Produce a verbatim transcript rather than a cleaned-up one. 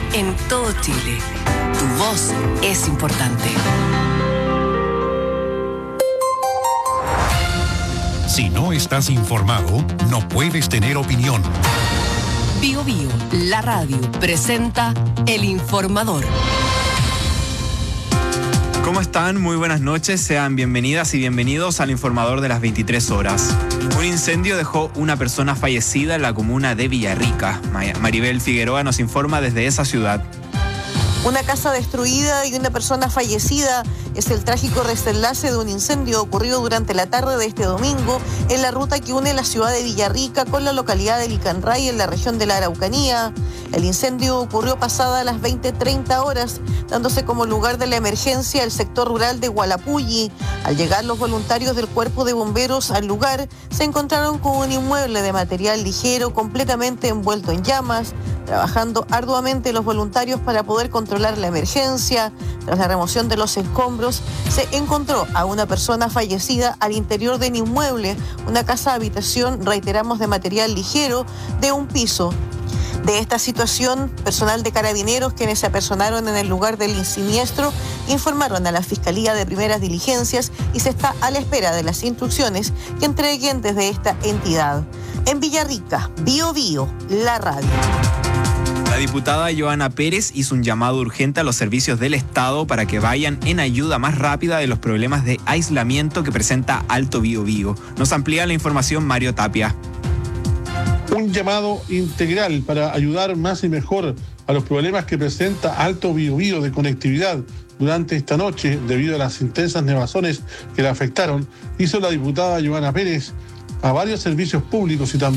en todo Chile. Tu voz es importante. Si no estás informado, no puedes tener opinión. Bio Bio, la radio, presenta El Informador. ¿Cómo están? Muy buenas noches. Sean bienvenidas y bienvenidos al Informador de las veintitrés horas. Un incendio dejó una persona fallecida en la comuna de Villarrica. Maribel Figueroa nos informa desde esa ciudad. Una casa destruida y una persona fallecida es el trágico desenlace de un incendio ocurrido durante la tarde de este domingo en la ruta que une la ciudad de Villarrica con la localidad de Licanray en la región de la Araucanía. El incendio ocurrió pasada las veinte treinta horas, dándose como lugar de la emergencia el sector rural de Hualapulli. Al llegar los voluntarios del Cuerpo de Bomberos al lugar, se encontraron con un inmueble de material ligero completamente envuelto en llamas. Trabajando arduamente los voluntarios para poder controlar la emergencia. Tras la remoción de los escombros, se encontró a una persona fallecida al interior del inmueble, una casa habitación, reiteramos, de material ligero, de un piso. De esta situación, personal de Carabineros, quienes se apersonaron en el lugar del siniestro, informaron a la Fiscalía de Primeras Diligencias y se está a la espera de las instrucciones que entreguen desde esta entidad. En Villarrica, Bio Bio, la radio. La diputada Joana Pérez hizo un llamado urgente a los servicios del Estado para que vayan en ayuda más rápida de los problemas de aislamiento que presenta Alto Biobío. Nos amplía la información Mario Tapia. Un llamado integral para ayudar más y mejor a los problemas que presenta Alto Biobío de conectividad durante esta noche debido a las intensas nevazones que la afectaron, hizo la diputada Joana Pérez a varios servicios públicos y también